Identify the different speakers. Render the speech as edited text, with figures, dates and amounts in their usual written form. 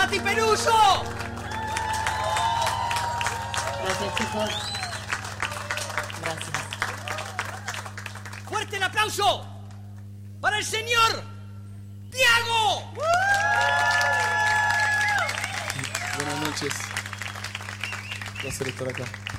Speaker 1: Mati Peluso.
Speaker 2: Gracias, chicos. Gracias.
Speaker 1: Fuerte el aplauso para el señor Tiago.
Speaker 3: Buenas noches. Placer estar acá.